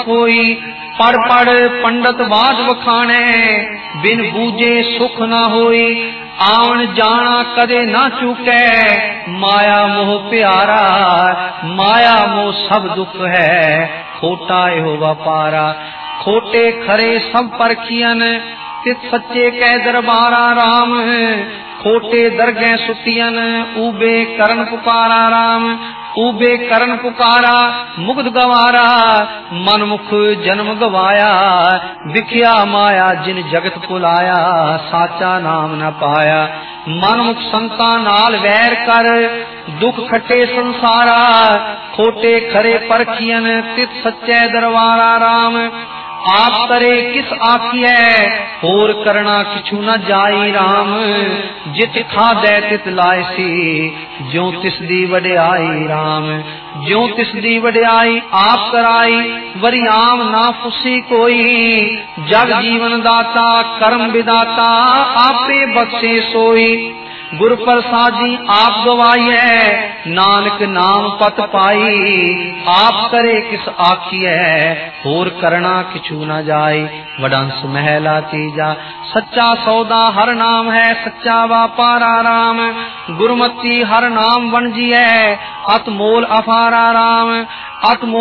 होई। पढ़ पढ़ पंडित बाज वखाणे, बिन बूझे सुख न होई। आवन जाना कदे ना चूके, माया मोह प्यारा। माया मोह सब दुख है, खोटा एहो व्यापारा। खोटे खरे सब परखियन, तित सच्चे कै दरबारा राम। खोटे दरगह सुतियन, ऊबे करन पुकारा राम। ऊबे करन पुकारा मुग्ध गवारा, मन मुख जन्म गवाया। विख्या माया जिन जगत भुलाया, साचा नाम न पाया। मन मुख संता नाल वैर कर, दुख खट्टे संसारा। खोटे खरे परखियन, तित सच्चे दरबारा राम। आप करे किस आखिए, होर करना किछु न जाई राम। जित खादे तित लायसी, ज्यों तिस दी वड्याई राम। ज्यों तिस दी वड्याई आप कराई, वरी आम ना फुसी कोई। जग जीवन दाता कर्म विदाता, आपे बख्शे सोई। गुर प्रसादी आप गवाइए, नानक नाम पत पाई। आप करे किस आखिए, होर करना किछु न जाई। वडंस महला तीजा, सच्चा सौदा हर नाम है, सच्चा व्यापारा राम। गुरमति हर नाम वणजिए, अत मोल अफारा राम। अत